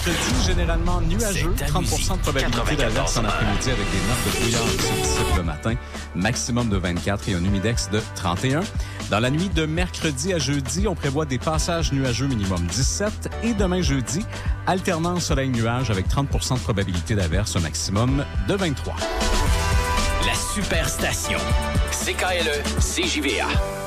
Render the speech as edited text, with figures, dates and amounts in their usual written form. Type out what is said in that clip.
mercredi, généralement nuageux, 30% de probabilité d'averse en après-midi avec des nappes de brouillard qui se dissipent le matin, maximum de 24 et un humidex de 31. Dans la nuit de mercredi à jeudi, on prévoit des passages nuageux minimum 17 et demain jeudi, alternance soleil-nuage avec 30% de probabilité d'averse, un maximum de 23. La Superstation. CKLE, CJVA.